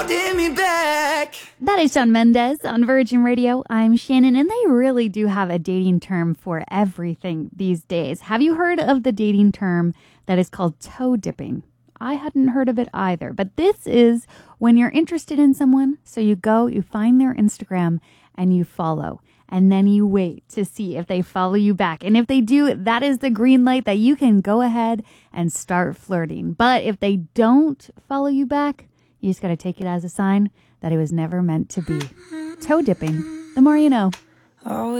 That is Shawn Mendes on Virgin Radio. I'm Shannon, and they really do have a dating term for everything these days. Have you heard of the dating term that is called toe dipping? I hadn't heard of it either, but this is when you're interested in someone, so you go, you find their Instagram, and you follow. And then you wait to see if they follow you back. And if they do, that is the green light that you can go ahead and start flirting. But if they don't follow you back, you just got to take it as a sign that it was never meant to be. Toe dipping. The more you know.